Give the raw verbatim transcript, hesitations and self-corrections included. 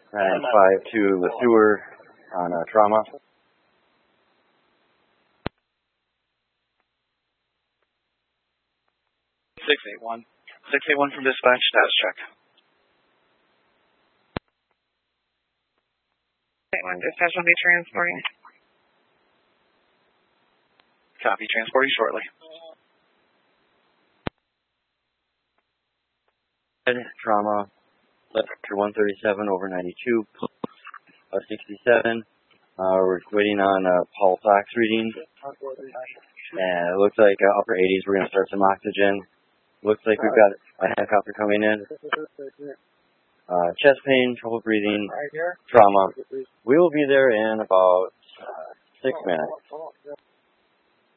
And five to the sewer on uh, trauma. six eight one. six eight one from dispatch, status check. eight one, dispatch will be transporting. Copy, transporting shortly. Trauma, left to one thirty-seven over ninety-two, uh, sixty-seven. Uh, we're waiting on uh, Paul Fox reading. And it looks like uh, upper eighties, we're going to start some oxygen. Looks like we've got a helicopter coming in. Uh, chest pain, trouble breathing, trauma. We will be there in about uh, six minutes.